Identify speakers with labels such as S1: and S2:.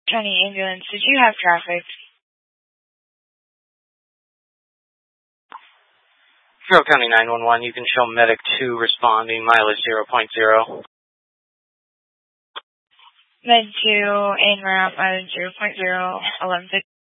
S1: County Ambulance, did you have traffic?
S2: Carroll County 911, you can show Medic 2 responding, mileage 0.0.
S1: Med 2, en route, mileage 0.0, 1150.